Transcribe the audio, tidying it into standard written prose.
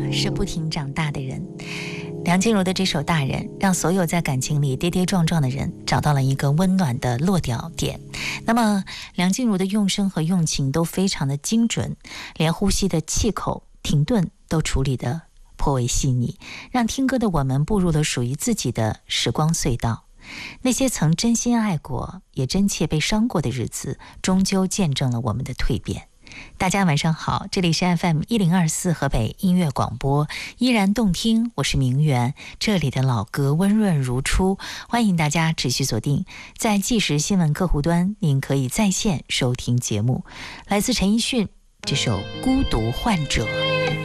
是不停长大的人。梁静茹的这首《大人》让所有在感情里跌跌撞撞的人找到了一个温暖的落脚点。那么梁静茹的用声和用情都非常的精准，连呼吸的气口停顿都处理得颇为细腻，让听歌的我们步入了属于自己的时光隧道。那些曾真心爱过也真切被伤过的日子，终究见证了我们的蜕变。大家晚上好，这里是 FM1024 河北音乐广播，依然动听，我是明媛，这里的老歌温润如初，欢迎大家持续锁定在即时新闻客户端，您可以在线收听节目。来自陈奕迅这首《孤独患者》。